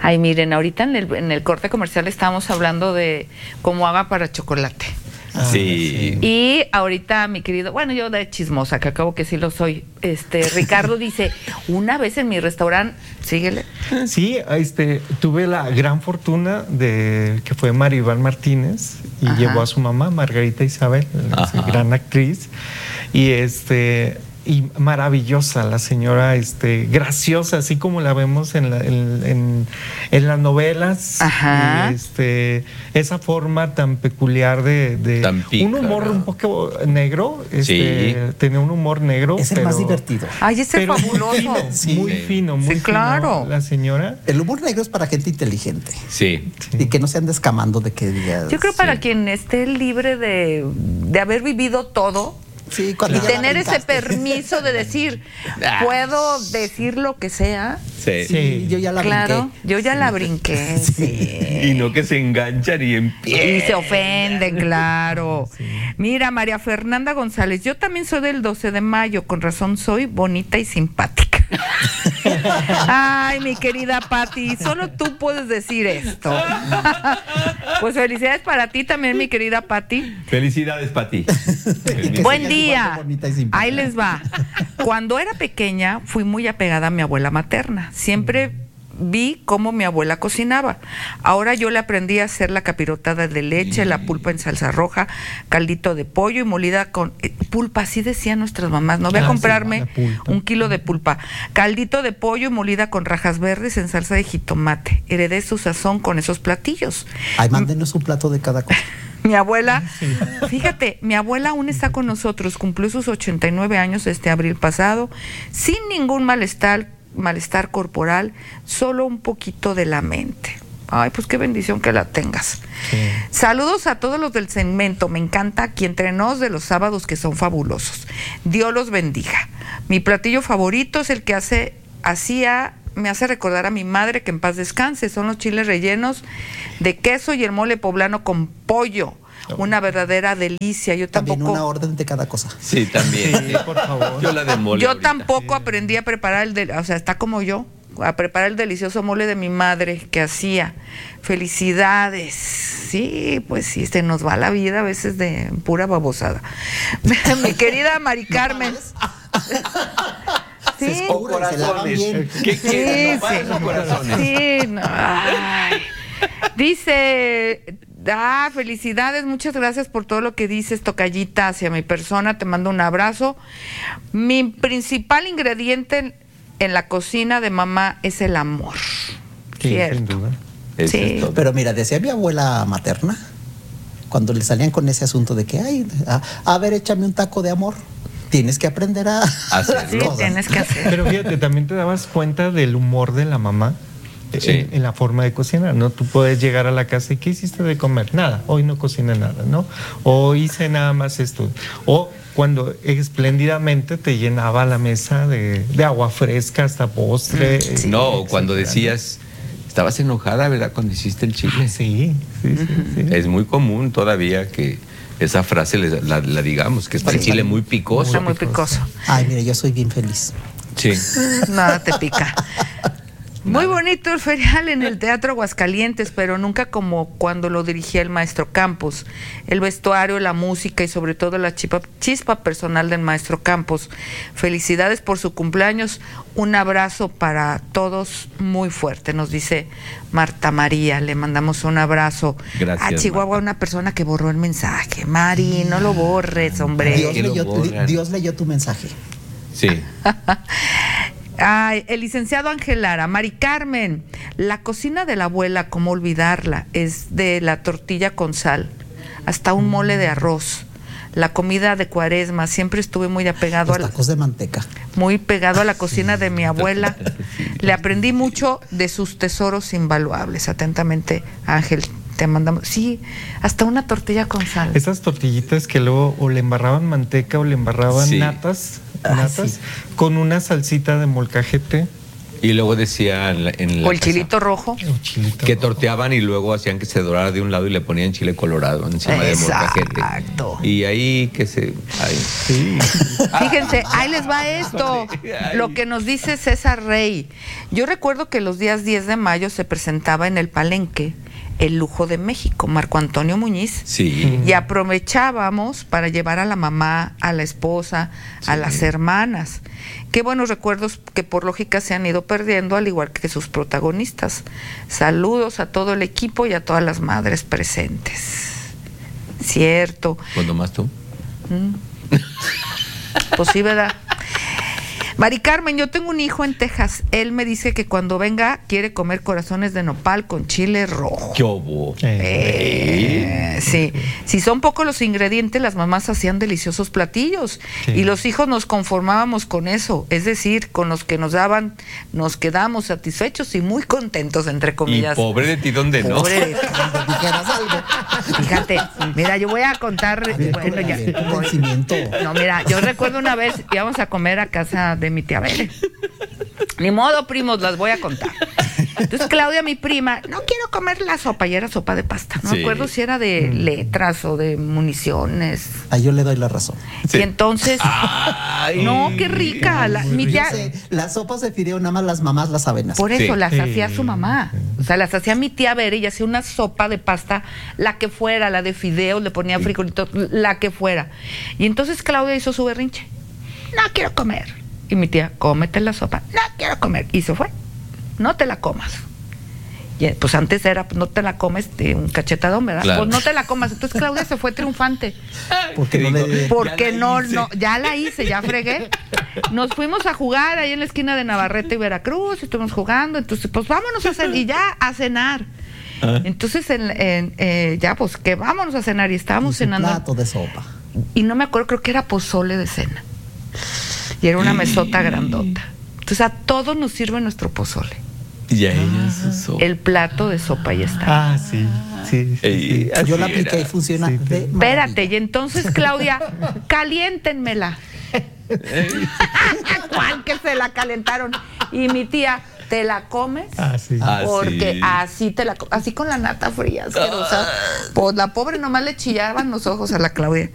Ay, miren, ahorita en el corte comercial estábamos hablando de cómo haga para chocolate. Sí. Y ahorita mi querido, bueno, yo de chismosa, que acabo que sí lo soy, Ricardo dice, una vez en mi restaurante, síguele. Sí, tuve la gran fortuna de que fue Maribel Martínez y llevó a su mamá, Margarita Isabel, gran actriz, y maravillosa la señora, graciosa, así como la vemos en las novelas. Ajá. Y, esa forma tan peculiar de tan pícara. Un humor un poco negro, Sí. tenía un humor negro. Es el más divertido. Ay, ese es fabuloso. Muy fino, muy fino, claro. la señora. El humor negro es para gente inteligente. Sí. Y que no se ande escamando de que digas. Yo creo para quien esté libre de haber vivido todo. Sí, Y tener ese permiso de decir, puedo decir lo que sea. Sí, yo ya la brinqué. Claro, yo ya la brinqué. Sí. Y no que se enganchan y empiezan. Y se ofenden, claro. Sí. Mira, María Fernanda González, yo también soy del 12 de mayo, con razón soy bonita y simpática. Ay, mi querida Pati, solo tú puedes decir esto. Pues felicidades para ti también, mi querida Pati. Felicidades, Pati. Buen día. Ahí les va. Cuando era pequeña, fui muy apegada a mi abuela materna. Siempre vi cómo mi abuela cocinaba. Ahora yo le aprendí a hacer la capirotada de leche, la pulpa en salsa roja, caldito de pollo y molida con pulpa, así decían nuestras mamás. No voy a comprarme un kilo de pulpa. Caldito de pollo y molida con rajas verdes en salsa de jitomate. Heredé su sazón con esos platillos. Ay, mándenos un plato de cada cosa. Mi abuela, fíjate, mi abuela aún está con nosotros, cumplió sus 89 años este abril pasado, sin ningún malestar corporal, solo un poquito de la mente. Ay, pues qué bendición que la tengas. Sí. Saludos a todos los del segmento, me encanta aquí entre nos de los sábados que son fabulosos. Dios los bendiga. Mi platillo favorito es el que me hace recordar a mi madre, que en paz descanse, son los chiles rellenos de queso y el mole poblano con pollo. Una verdadera delicia. Yo también una orden de cada cosa. Sí, también. Sí, por favor. Yo la de mole. Yo tampoco aprendí a preparar está como yo, a preparar el delicioso mole de mi madre que hacía. Felicidades. Sí, pues sí, se nos va la vida a veces de pura babosada. Mi querida Mari Carmen. Sí. O corazones. ¿Qué quieres? Sí, corazones. Sí, no. Ay. Dice, felicidades, muchas gracias por todo lo que dices, tocallita, hacia mi persona, te mando un abrazo. Mi principal ingrediente en la cocina de mamá es el amor. Sí, ¿cierto? sin duda. Sí. Pero mira, decía mi abuela materna, cuando le salían con ese asunto de que, a ver, échame un taco de amor. Tienes que aprender a hacer cosas. Tienes que hacer. Pero fíjate, también te dabas cuenta del humor de la mamá. Sí. En la forma de cocinar, ¿no? Tú puedes llegar a la casa y ¿qué hiciste de comer? Nada, hoy no cociné nada, ¿no? O hice nada más esto. O cuando espléndidamente te llenaba la mesa de agua fresca hasta postre. Sí. No, cuando decías, estabas enojada, ¿verdad? Cuando hiciste el chile. Sí. Es muy común todavía que esa frase la digamos, que está el chile muy picoso. Está muy picoso. Ay, mira, yo soy bien feliz. Sí. Nada te pica. Muy bonito el ferial en el Teatro Aguascalientes, pero nunca como cuando lo dirigía el maestro Campos. El vestuario, la música y sobre todo la chispa personal del maestro Campos. Felicidades por su cumpleaños. Un abrazo para todos muy fuerte, nos dice Marta María. Le mandamos un abrazo. Gracias, a Chihuahua, Marta. Una persona que borró el mensaje. Mari, no lo borres, hombre. Dios leyó tu mensaje. Sí. Ay, el licenciado Ángel Lara. Mari Carmen, la cocina de la abuela, ¿cómo olvidarla? Es de la tortilla con sal, hasta un mole de arroz. La comida de Cuaresma, siempre estuve muy apegado los tacos de manteca. Muy pegado a la cocina de mi abuela. Le aprendí mucho de sus tesoros invaluables. Atentamente, Ángel, te mandamos. Sí, hasta una tortilla con sal. Esas tortillitas que luego o le embarraban manteca o le embarraban natas sí. con una salsita de molcajete Y luego decía en la O el casa chilito rojo. que torteaban y luego hacían que se dorara de un lado y le ponían chile colorado encima de molcajete. Exacto. Y ahí que se... Ahí. Sí. Fíjense, ahí les va esto, lo que nos dice César Rey. Yo recuerdo que los días 10 de mayo se presentaba en el Palenque El Lujo de México, Marco Antonio Muñiz. Sí. Y aprovechábamos para llevar a la mamá, a la esposa, a las hermanas. Qué buenos recuerdos que por lógica se han ido perdiendo, al igual que sus protagonistas. Saludos a todo el equipo y a todas las madres presentes. Cierto. ¿Cuándo más tú? Pues sí, ¿verdad? Mari Carmen, yo tengo un hijo en Texas. Él me dice que cuando venga quiere comer corazones de nopal con chile rojo. ¿Qué hubo? Sí. Si son pocos los ingredientes, las mamás hacían deliciosos platillos. Sí. Y los hijos nos conformábamos con eso. Es decir, con los que nos daban, nos quedamos satisfechos y muy contentos, entre Y comillas. pobre de ti, ¿dónde no? Pobre de ti. Cuando dijeras algo. Fíjate, mira, yo voy a contar. Bueno, ya, Convencimiento. no, mira, yo recuerdo una vez íbamos a comer a casa de mi tía Bere. Ni modo, primos, las voy a contar. Entonces Claudia, mi prima, no quiero comer la sopa, y era sopa de pasta. No Sí. me acuerdo si era de letras o de municiones. Ahí yo le doy la razón. Sí. Y entonces, Ay. no, qué rica. Mi tía, Yo sé, las sopas de fideo nada más las mamás las saben hacer. por eso Sí. las hacía Sí. su mamá. O sea, las hacía mi tía Bere y hacía una sopa de pasta, la que fuera, la de fideos, le ponía frijolitos, la que fuera. Y entonces Claudia hizo su berrinche. No quiero comer. Y mi tía, cómete la sopa. No quiero comer. Y se fue. No te la comas. Y, pues antes era, no te la comes, de un cachetadón, ¿verdad? Claro. Pues no te la comas. Entonces Claudia se fue triunfante. Porque no le- Porque Ya no, la hice. no, ya la hice, ya fregué. Nos fuimos a jugar ahí en la esquina de Navarrete y Veracruz, y estuvimos jugando, entonces pues vámonos a cenar, y ya a cenar. Entonces ya pues que vámonos a cenar, y estábamos y su cenando. plato de sopa. Y no me acuerdo, creo que era pozole de cena. Y era una mesota grandota. Entonces a todos nos sirve nuestro pozole. Y a ellas eso. El plato de sopa ya está. Ah, sí. Sí. Ey, así Yo la apliqué y era. funciona Sí, de Espérate, maravilla. y entonces Claudia, caliéntenmela. ¿Cuál que se la calentaron? Y mi tía, ¿te la comes? Ah, sí. Ah, Porque sí. así te la así con la nata fría, asquerosa. Pues la pobre nomás le chillaban los ojos a la Claudia.